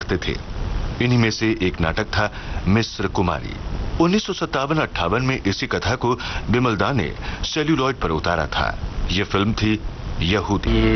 रखते थे। इन्हीं में से एक नाटक था मिस्र कुमारी। 1957-58 में इसी कथा को बिमल दा ने सेल्यूलॉइड पर उतारा था। यह फिल्म थी यहूदी।